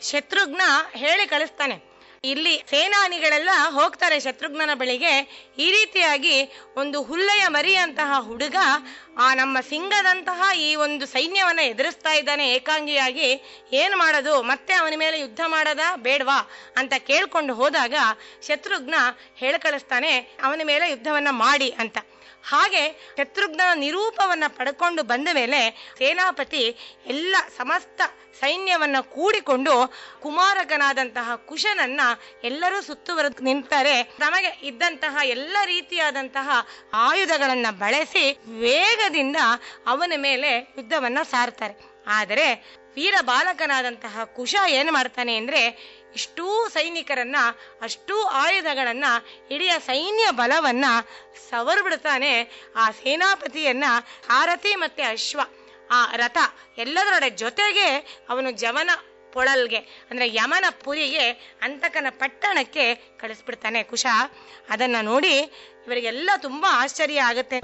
ಶತ್ರುಘ್ನ ಹೇಳಿ ಕಳಿಸ್ತಾನೆ. ಇಲ್ಲಿ ಸೇನಾನಿಗಳೆಲ್ಲ ಹೋಗ್ತಾರೆ ಶತ್ರುಘ್ನನ ಬಳಿಗೆ. ಈ ರೀತಿಯಾಗಿ ಒಂದು ಹುಲ್ಲೆಯ ಮರಿಯಂತಹ ಹುಡುಗ ಆ ನಮ್ಮ ಸಿಂಗದಂತಹ ಈ ಒಂದು ಸೈನ್ಯವನ್ನ ಎದುರಿಸ್ತಾ ಇದ್ದಾನೆ ಏಕಾಂಗಿಯಾಗಿ. ಏನು ಮಾಡೋದು, ಮತ್ತೆ ಅವನ ಮೇಲೆ ಯುದ್ಧ ಮಾಡದ ಬೇಡವಾ ಅಂತ ಕೇಳ್ಕೊಂಡು ಹೋದಾಗ ಶತ್ರುಘ್ನ ಹೇಳಿ ಕಳಿಸ್ತಾನೆ ಅವನ ಮೇಲೆ ಯುದ್ಧವನ್ನ ಮಾಡಿ ಅಂತ. ಹಾಗೆ ಶತ್ರುಘ್ನ ನಿರೂಪವನ್ನ ಪಡ್ಕೊಂಡು ಬಂದ ಮೇಲೆ ಸೇನಾಪತಿ ಎಲ್ಲ ಸಮಸ್ತ ಸೈನ್ಯವನ್ನ ಕೂಡಿಕೊಂಡು ಕುಮಾರಕನಾದಂತಹ ಕುಶನನ್ನ ಎಲ್ಲರೂ ಸುತ್ತುವರೆದು ನಿಂತಾರೆ. ತಮಗೆ ಇದ್ದಂತಹ ಎಲ್ಲ ರೀತಿಯಾದಂತಹ ಆಯುಧಗಳನ್ನ ಬಳಸಿ ವೇಗದಿಂದ ಅವನ ಮೇಲೆ ಯುದ್ಧವನ್ನ ಸಾರ್ತಾರೆ. ಆದರೆ ವೀರ ಬಾಲಕನಾದಂತಹ ಕುಶ ಏನು ಮಾಡ್ತಾನೆ ಅಂದ್ರೆ, ಇಷ್ಟೂ ಸೈನಿಕರನ್ನ, ಅಷ್ಟೂ ಆಯುಧಗಳನ್ನ, ಇಡೀ ಸೈನ್ಯ ಬಲವನ್ನ ಸವರ್ಬಿಡ್ತಾನೆ. ಆ ಸೇನಾಪತಿಯನ್ನ ಸಾರಥಿ ಮತ್ತೆ ಅಶ್ವ, ಆ ರಥ ಎಲ್ಲದರೊಡೆ ಜೊತೆಗೆ ಅವನು ಜವನ ಪೊಳಲ್ಗೆ ಅಂದ್ರೆ ಯಮನ ಪುರಿಗೆ, ಅಂತಕನ ಪಟ್ಟಣಕ್ಕೆ ಕಳಿಸ್ಬಿಡ್ತಾನೆ ಕುಶ. ಅದನ್ನ ನೋಡಿ ಇವರಿಗೆಲ್ಲ ತುಂಬಾ ಆಶ್ಚರ್ಯ ಆಗುತ್ತೆ.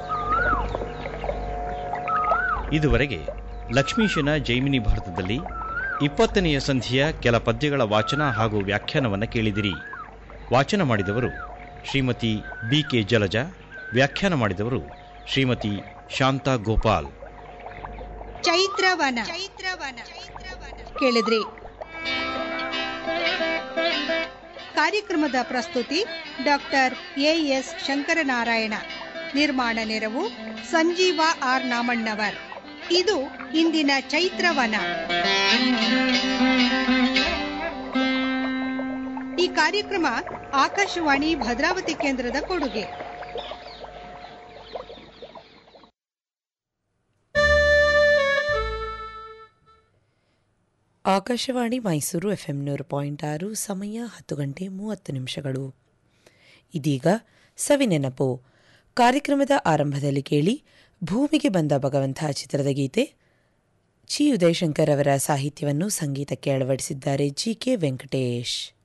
ಇದುವರೆಗೆ ಲಕ್ಷ್ಮೀಶನ ಜೈಮಿನಿ ಭಾರತದಲ್ಲಿ 20ನೆಯ ಸಂಧಿಯ ಕೆಲ ಪದ್ಯಗಳ ವಾಚನ ಹಾಗೂ ವ್ಯಾಖ್ಯಾನವನ್ನು ಕೇಳಿದಿರಿ. ವಾಚನ ಮಾಡಿದವರು ಶ್ರೀಮತಿ BK ಜಲಜಾ, ವ್ಯಾಖ್ಯಾನ ಮಾಡಿದವರು ಶ್ರೀಮತಿ ಶಾಂತಾ ಗೋಪಾಲ್. ಚೈತ್ರವನ ಕೇಳಿದ್ರಿ. ಕಾರ್ಯಕ್ರಮದ ಪ್ರಸ್ತುತಿ ಡಾಕ್ಟರ್ AS ಶಂಕರನಾರಾಯಣ. ನಿರ್ಮಾಣ ನೆರವು ಸಂಜೀವ R ನಾಮಣ್ಣವರ್. ಇದು ಇಂದಿನ ಚೈತ್ರವನ. ಈ ಕಾರ್ಯಕ್ರಮ ಆಕಾಶವಾಣಿ ಭದ್ರಾವತಿ ಕೇಂದ್ರದ ಕೊಡುಗೆ. ಆಕಾಶವಾಣಿ ಮೈಸೂರು FM 100.6. ಸಮಯ 10:30. ಇದೀಗ ಸವಿನೆನಪು. ಕಾರ್ಯಕ್ರಮದ ಆರಂಭದಲ್ಲಿ ಕೇಳಿ ಭೂಮಿಗೆ ಬಂದ ಭಗವಂತ ಚಿತ್ರದ ಗೀತೆ. ಚಿ ಉದಯಶಂಕರ್ ಅವರ ಸಾಹಿತ್ಯವನ್ನು ಸಂಗೀತಕ್ಕೆ ಅಳವಡಿಸಿದ್ದಾರೆ GK ವೆಂಕಟೇಶ್.